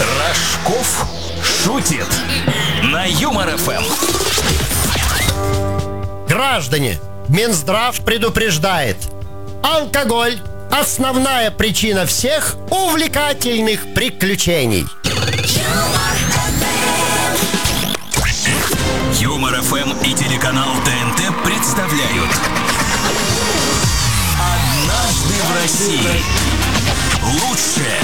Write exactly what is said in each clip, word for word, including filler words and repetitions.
Рожков шутит на Юмор-ФМ. Граждане, Минздрав предупреждает: алкоголь – основная причина всех увлекательных приключений. Юмор-ФМ и телеканал ТНТ представляют «Однажды в России». Лучшее.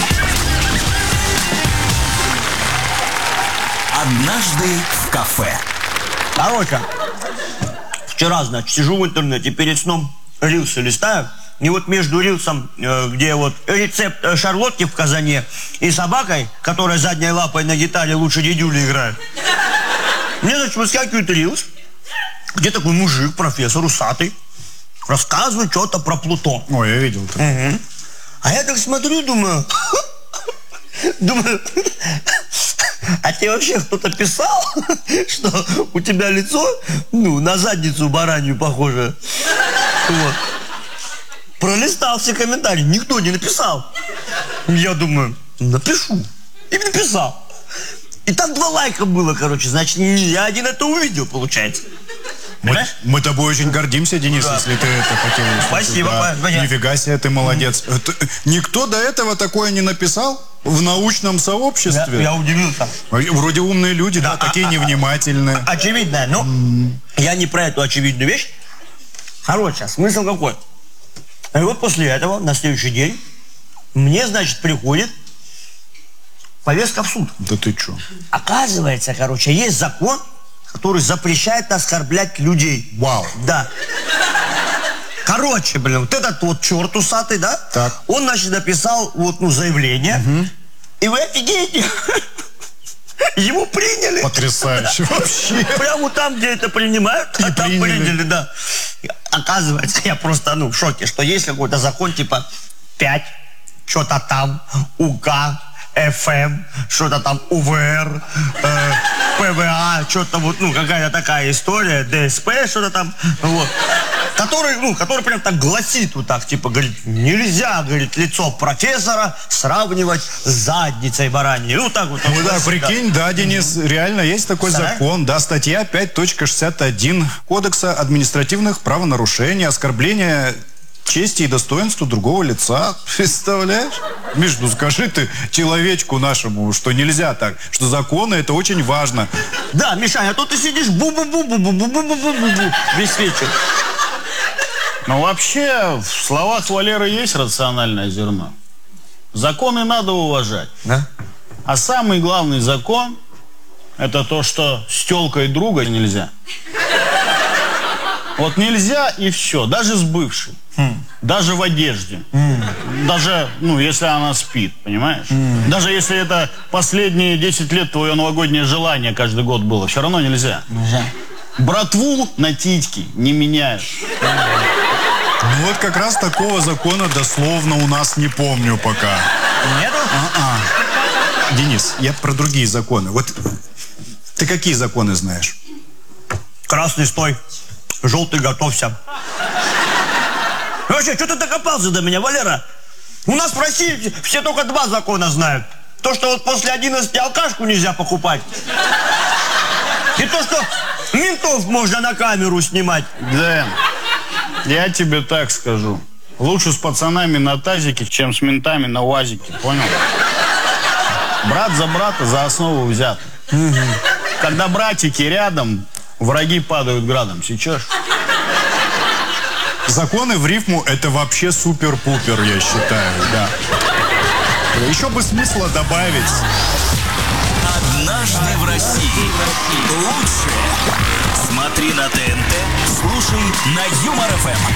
Однажды в кафе. Короче, вчера, значит, сижу в интернете, перед сном рилсы листаю. И вот между рилсом, э, где вот рецепт э, шарлотки в казане, и собакой, которая задней лапой на гитаре лучше дедюли играет, мне, значит, выскакивает рилс, где такой мужик, профессор, усатый, рассказывает что-то про Плутон. Ой, я видел это. Угу. А я так смотрю, думаю, думаю, а тебе вообще кто-то писал, что у тебя лицо, ну, на задницу баранью похоже? Вот. Пролистал все комментарии, никто не написал. Я думаю, напишу. И написал. И там два лайка было, короче, значит, не я один это увидел, получается. Мы, мы тобой очень гордимся, Денис, да. Если ты это хотел. Спасибо. Да. Понятно. Нифига себе, ты молодец. Mm. Это, никто до этого такое не написал в научном сообществе? Я, я удивился. Вроде умные люди, да, да такие а, невнимательные. А, очевидно, но mm. я не про эту очевидную вещь. Короче, смысл какой? И вот после этого, на следующий день, мне, значит, приходит повестка в суд. Да ты чё? Оказывается, короче, есть закон, который запрещает оскорблять людей. Вау. Да. Короче, блин, вот этот вот черт усатый, да? Так. Он, значит, написал вот, ну, заявление. Угу. И вы офигеете. Его приняли. Потрясающе. Вообще. Прямо там, где это принимают, а там приняли, да. Оказывается, я просто, ну, в шоке, что есть какой-то закон, типа пять, что-то там, УК, ФМ, что-то там УВР, э, ПВА, что-то вот, ну, какая-то такая история, ДСП, что-то там, вот. Который, ну, который прям так гласит вот так, типа, говорит, нельзя, говорит, лицо профессора сравнивать с задницей бараньей. Ну, так вот. Ну, да, прикинь, да, Денис, реально есть такой да? закон, да, статья пять точка шестьдесят один Кодекса административных правонарушений, оскорбление чести и достоинству другого лица. Представляешь? Миш, ну скажи ты человечку нашему, что нельзя так, что законы это очень важно. Да, Мишаня, а то ты сидишь бу-бу-бу-бу-бу-бу-бу-бу-бу-бу весь вечер. Ну, вообще, в словах Валеры есть рациональное зерно. Законы надо уважать. Да? А самый главный закон – это то, что с тёлкой друга нельзя. Вот нельзя и все, даже с бывшей. Хм. Даже в одежде. Mm. Даже, ну, если она спит, понимаешь? Mm. Даже если это последние десять лет твое новогоднее желание каждый год было, все равно нельзя. Нельзя. Братву на титьки не меняют. Ну вот как раз такого закона дословно у нас не помню пока. Нету? А-а. Денис, я про другие законы. Вот ты какие законы знаешь? Красный стой, желтый готовься. Вообще, что ты докопался до меня, Валера? У нас в России все только два закона знают. То, что вот после одиннадцати алкашку нельзя покупать. И то, что ментов можно на камеру снимать. Дэн, я тебе так скажу. Лучше с пацанами на тазике, чем с ментами на УАЗике, понял? Брат за брата за основу взят. Угу. Когда братики рядом, враги падают градом. Сейчас. Законы в рифму это вообще супер-пупер, я считаю, да. Еще бы смысла добавить. Однажды в России. Лучшее. Смотри на ТНТ, слушай на Юмор-ФМ.